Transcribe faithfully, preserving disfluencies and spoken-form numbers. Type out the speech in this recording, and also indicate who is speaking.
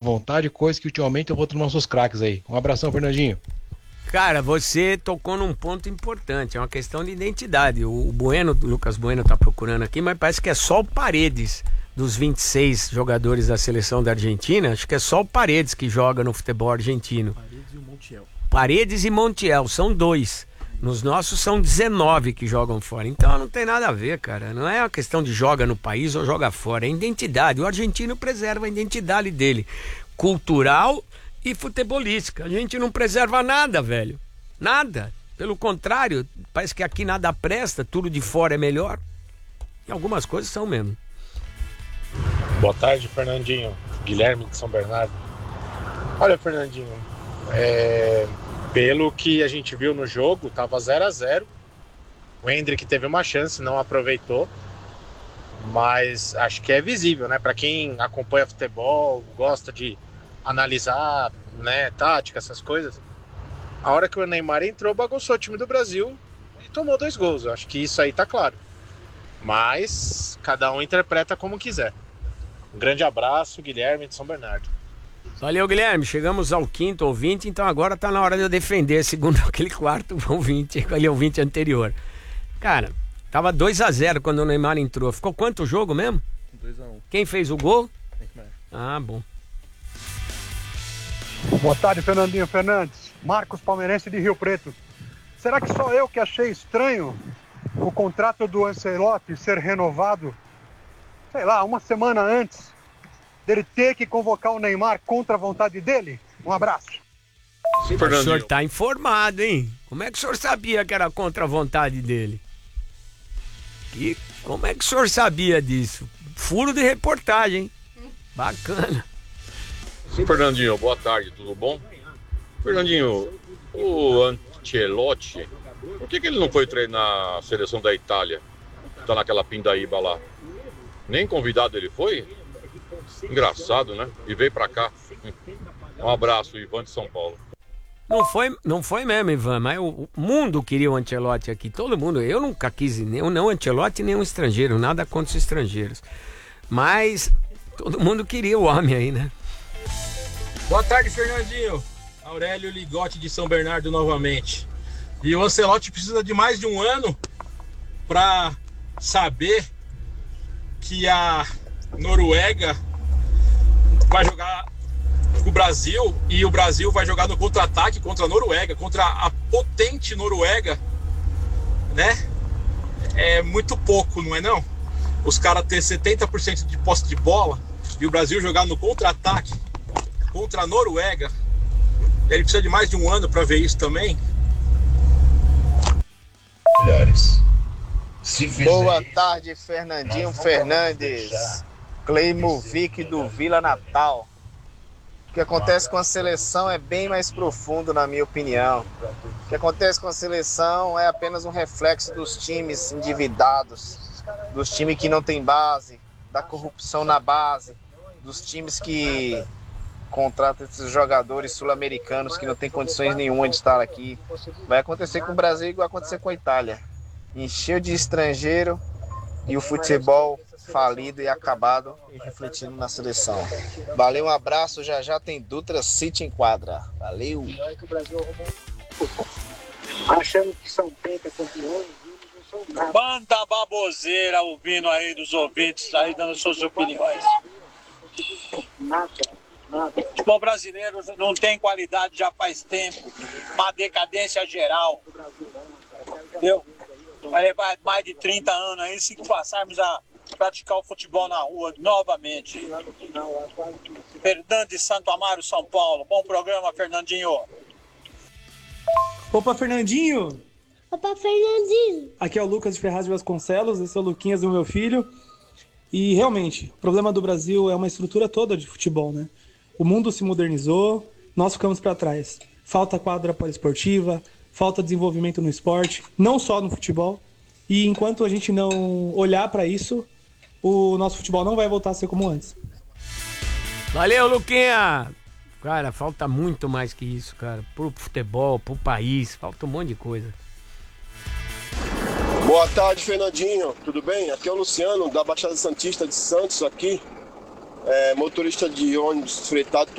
Speaker 1: vontade, coisa que ultimamente eu vou tomar nossos craques aí. Um abração, Fernandinho.
Speaker 2: Cara, você tocou num ponto importante, é uma questão de identidade. O Bueno, o Lucas Bueno tá procurando aqui, mas parece que é só o Paredes dos vinte e seis jogadores da seleção da Argentina, acho que é só o Paredes que joga no futebol argentino. Paredes e o Montiel. Paredes e Montiel, são dois. Nos nossos são dezenove que jogam fora. Então não tem nada a ver, cara. Não é uma questão de joga no país ou joga fora, é identidade. O argentino preserva a identidade dele, cultural e futebolística. A gente não preserva nada, velho. Nada. Pelo contrário, parece que aqui nada presta, tudo de fora é melhor. E algumas coisas são mesmo.
Speaker 3: Boa tarde, Fernandinho. Guilherme de São Bernardo. Olha, Fernandinho, é... pelo que a gente viu no jogo, tava zero a zero. O Hendrick teve uma chance, não aproveitou. Mas acho que é visível, né? Para quem acompanha futebol, gosta de analisar, né, tática, essas coisas. A hora que o Neymar entrou, bagunçou o time do Brasil e tomou dois gols. Eu acho que isso aí tá claro. Mas cada um interpreta como quiser. Um grande abraço, Guilherme de São Bernardo.
Speaker 2: Valeu, Guilherme. Chegamos ao quinto ouvinte, então agora tá na hora de eu defender, segundo aquele quarto ouvinte, aquele ouvinte anterior. Cara, tava dois a zero quando o Neymar entrou. Ficou quanto o jogo mesmo?
Speaker 4: dois a um.
Speaker 2: Quem fez o gol? Ah, bom.
Speaker 5: Boa tarde, Fernandinho Fernandes. Marcos, palmeirense de Rio Preto. Será que só eu que achei estranho o contrato do Ancelotti ser renovado, sei lá, uma semana antes dele ter que convocar o Neymar contra a vontade dele? Um abraço.
Speaker 2: O senhor tá informado, hein? Como é que o senhor sabia que era contra a vontade dele? E como é que o senhor sabia disso? Furo de reportagem, hein? Bacana.
Speaker 6: Fernandinho, boa tarde, tudo bom? Fernandinho, o Ancelotti, por que, que ele não foi treinar a seleção da Itália? Tá naquela pindaíba lá. Nem convidado ele foi? Engraçado, né? E veio pra cá. Um abraço, Ivan de São Paulo.
Speaker 2: Não foi, não foi mesmo, Ivan, mas o mundo queria o Ancelotti aqui. Todo mundo. Eu nunca quis nem o Ancelotti nem um estrangeiro. Nada contra os estrangeiros. Mas todo mundo queria o homem aí, né?
Speaker 7: Boa tarde, Fernandinho. Aurélio Ligotti de São Bernardo novamente. E o Ancelotti precisa de mais de um ano para saber que a Noruega vai jogar com o Brasil e o Brasil vai jogar no contra-ataque contra a Noruega, contra a potente Noruega, né? É muito pouco, não é não? Os caras ter setenta por cento de posse de bola e o Brasil jogar no contra-ataque contra a Noruega. Ele precisa de mais de um ano para ver isso também.
Speaker 8: Melhores.
Speaker 9: Boa tarde, Fernandinho Fernandes, Cleimovic do Vila Natal. O que acontece com a seleção é bem mais profundo, na minha opinião. O que acontece com a seleção é apenas um reflexo dos times endividados, dos times que não têm base, da corrupção na base, dos times que contratam esses jogadores sul-americanos que não têm condições nenhuma de estar aqui. Vai acontecer com o Brasil e vai acontecer com a Itália. Encheu de estrangeiro e o futebol falido e acabado e refletindo na seleção. Valeu, um abraço, já já tem Dutra City em quadra. Valeu!
Speaker 10: Achando que são pentacampeões,
Speaker 11: Banda baboseira ouvindo aí dos ouvintes aí dando suas opiniões.
Speaker 10: Nada, nada.
Speaker 11: O futebol brasileiro não tem qualidade já faz tempo, uma decadência geral, entendeu? Vai levar mais de trinta anos aí se passarmos a praticar o futebol na rua novamente. Fernando de Santo Amaro, São Paulo. Bom programa, Fernandinho.
Speaker 12: Opa, Fernandinho!
Speaker 13: Opa, Fernandinho!
Speaker 12: Aqui é o Lucas de Ferraz de Vasconcelos, esse é o Luquinhas do meu filho. E realmente, o problema do Brasil é uma estrutura toda de futebol, né? O mundo se modernizou, nós ficamos para trás. Falta quadra poliesportiva, falta desenvolvimento no esporte, não só no futebol. E enquanto a gente não olhar para isso, o nosso futebol não vai voltar a ser como antes.
Speaker 2: Valeu, Luquinha! Cara, falta muito mais que isso, cara. Pro futebol, pro país, falta um monte de coisa.
Speaker 14: Boa tarde, Fernandinho. Tudo bem? Aqui é o Luciano, da Baixada Santista de Santos, aqui. É, motorista de ônibus fretado